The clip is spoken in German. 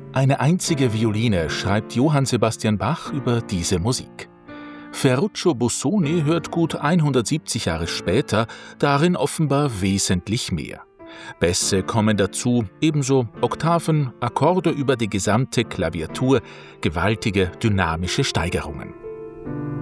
Eine einzige Violine schreibt Johann Sebastian Bach über diese Musik. Ferruccio Busoni hört gut 170 Jahre später darin offenbar wesentlich mehr. Bässe kommen dazu, ebenso Oktaven, Akkorde über die gesamte Klaviatur, gewaltige dynamische Steigerungen.